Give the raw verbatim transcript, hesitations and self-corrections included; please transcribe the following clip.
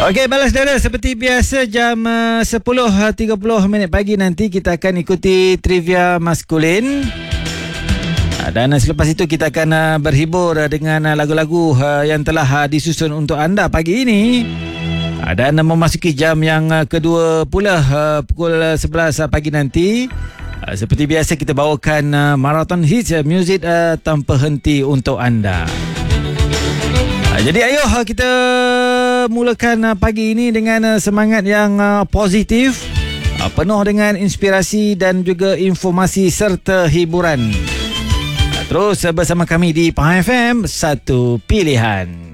Okey, balas saudara, seperti biasa jam uh, sepuluh tiga puluh minit pagi nanti kita akan ikuti trivia maskulin. Uh, dan uh, selepas itu kita akan uh, berhibur uh, dengan uh, lagu-lagu uh, yang telah uh, disusun untuk anda pagi ini. Uh, dan uh, memasuki jam yang uh, kedua pula uh, pukul uh, sebelas uh, pagi nanti. Uh, seperti biasa kita bawakan uh, marathon hits uh, muzik uh, tanpa henti untuk anda. Uh, jadi ayo uh, kita mulakan uh, pagi ini dengan uh, semangat yang uh, positif, uh, penuh dengan inspirasi dan juga informasi serta hiburan. Uh, terus uh, bersama kami di Pahang F M, satu pilihan.